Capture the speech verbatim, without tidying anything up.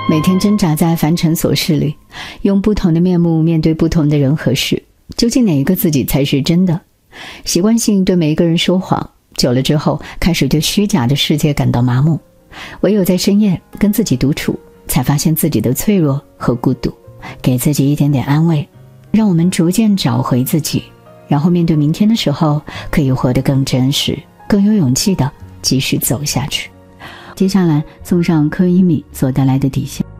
每天挣扎在凡尘琐事里，用不同的面目面对不同的人和事，究竟哪一个自己才是真的？习惯性对每一个人说谎，久了之后开始对虚假的世界感到麻木，唯有在深夜跟自己独处，才发现自己的脆弱和孤独，给自己一点点安慰，让我们逐渐找回自己，然后面对明天的时候，可以活得更真实，更有勇气的继续走下去。接下来送上柯一米所带来的底线。